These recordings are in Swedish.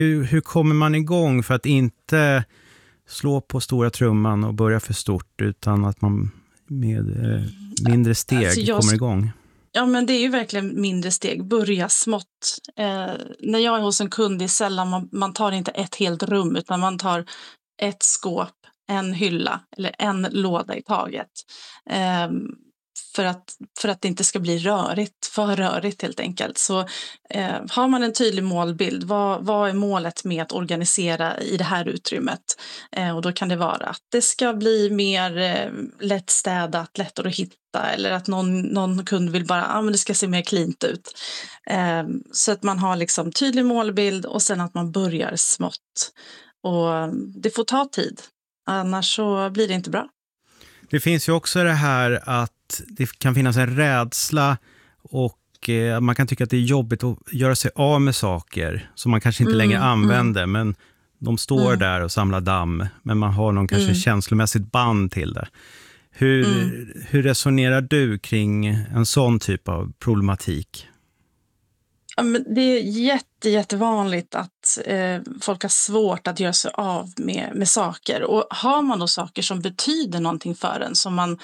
Hur kommer man igång för att inte slå på stora trumman och börja för stort, utan att man med mindre steg kommer igång? Ja, men det är ju verkligen mindre steg. Börja smått. När jag är hos en kund, det är sällan man tar inte ett helt rum, utan man tar ett skåp, en hylla eller en låda i taget. För att det inte ska bli för rörigt helt enkelt. Så har man en tydlig målbild, vad är målet med att organisera i det här utrymmet? Och då kan det vara att det ska bli mer lättstädat, lättare att hitta, eller att någon kund vill bara, men det ska se mer cleant ut. Så att man har liksom tydlig målbild och sen att man börjar smått. Och det får ta tid, annars så blir det inte bra. Det finns ju också det här att det kan finnas en rädsla och man kan tycka att det är jobbigt att göra sig av med saker som man kanske inte längre använder, men de står där och samlar damm, men man har någon kanske känslomässigt band till det. Hur resonerar du kring en sån typ av problematik? Ja, men det är jättevanligt att folk har svårt att göra sig av med saker. Och har man då saker som betyder någonting för en,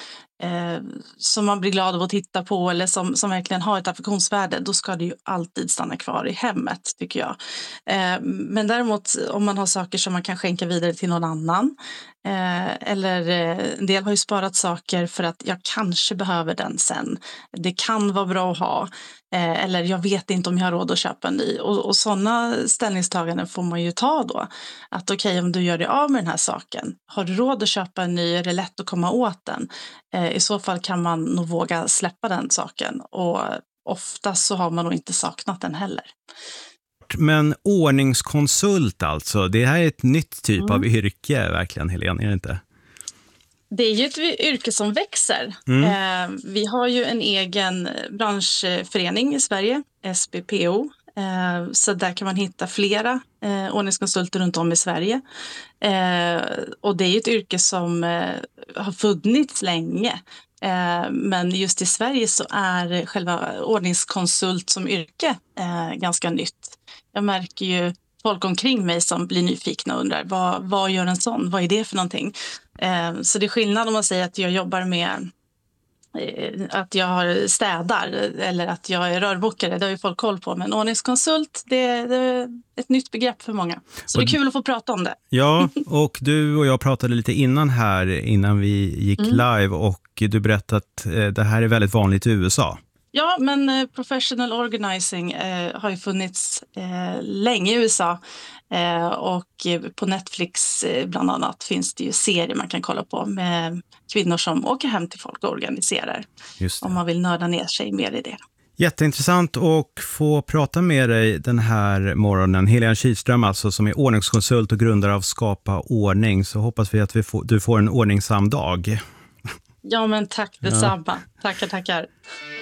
som man blir glad av att titta på eller som verkligen har ett affektionsvärde, då ska det ju alltid stanna kvar i hemmet, tycker jag. Men däremot om man har saker som man kan skänka vidare till någon annan, eller en del har ju sparat saker för att jag kanske behöver den sen. Det kan vara bra att ha. Eller jag vet inte om jag har råd att köpa en ny. Och sådana ställningstaganden får man ju ta då. Att okej, om du gör dig av med den här saken, har du råd att köpa en ny, är det lätt att komma åt den? I så fall kan man nog våga släppa den saken. Och ofta så har man nog inte saknat den heller. Men ordningskonsult alltså, det här är ett nytt typ av yrke verkligen, Helene, är det inte? Det är ju ett yrke som växer. Vi har ju en egen branschförening i Sverige, SBPO. Så där kan man hitta flera ordningskonsulter runt om i Sverige. Och det är ju ett yrke som har funnits länge. Men just i Sverige så är själva ordningskonsult som yrke ganska nytt. Jag märker ju folk omkring mig som blir nyfikna och undrar vad gör en sån? Vad är det för någonting? Så det är skillnad om man säger att jag jobbar med att jag har städar eller att jag är rörbokare. Det har ju folk koll på. Men ordningskonsult, det är ett nytt begrepp för många. Så det är kul att få prata om det. Ja, och du och jag pratade lite innan vi gick live, och du berättade att det här är väldigt vanligt i USA. Ja, men professional organizing har ju funnits länge i USA. Och på Netflix bland annat finns det ju serier man kan kolla på med kvinnor som åker hem till folk och organiserar. Just det. Om man vill nörda ner sig mer i det. Jätteintressant att få prata med dig den här morgonen. Helene Kihlström alltså, som är ordningskonsult och grundare av Skapa Ordning. Så hoppas vi att du får en ordningsam dag. Ja, men tack detsamma. Tackar.